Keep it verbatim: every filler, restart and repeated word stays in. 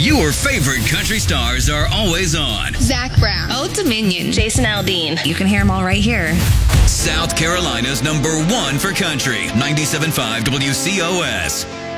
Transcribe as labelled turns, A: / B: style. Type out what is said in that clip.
A: Your favorite country stars are always on.
B: Zach Brown, Old Dominion,
C: Jason Aldean. You can hear them all right here.
A: South Carolina's number one for country, ninety-seven point five W C O S.